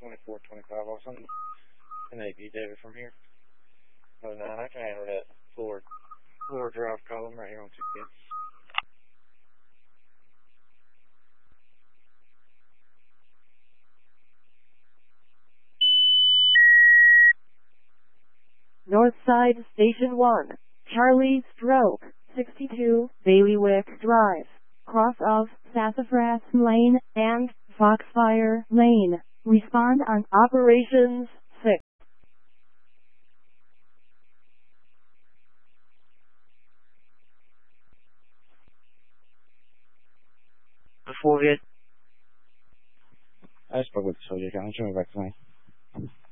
2425. I'll send an AP David from here. Oh, 9, I can handle that floor drive column right here on 210. Northside Station 1, Charlie Stroke, 62, Bailiwick Drive, cross of Sassafras Lane and Foxfire Lane. Respond on Operations 6. I spoke with the soldier. I'm trying to back to me.